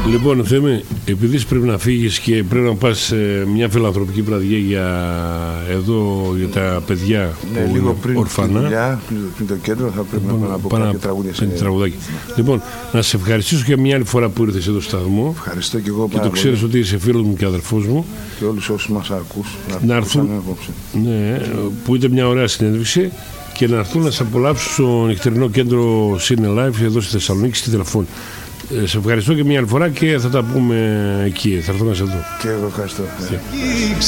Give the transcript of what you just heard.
Λοιπόν, Θέμη, επειδή πρέπει να φύγεις και πρέπει να πας σε μια φιλανθρωπική βραδιά για τα παιδιά που λίγο πριν ορφανά. Πριν το κέντρο θα πρέπει να πω κάποια τραγούδια. Λοιπόν, να σε ευχαριστήσω και μια άλλη φορά που ήρθες εδώ στο σταθμό. Ευχαριστώ και εγώ και το ξέρεις ότι είσαι φίλος μου και αδερφός μου. Και όλους όσους μας ακούς να έρθουν. Ναι, που ήταν μια ωραία συνέντευξη. Και να έρθουν να σε απολαύσουν στο νυχτερινό κέντρο Cine Life εδώ στη Θεσσαλονίκη στη τηλεφώνη. Σε ευχαριστώ και μια άλλη φορά και θα τα πούμε εκεί. Θα έρθω να σε δω. Και εγώ ευχαριστώ.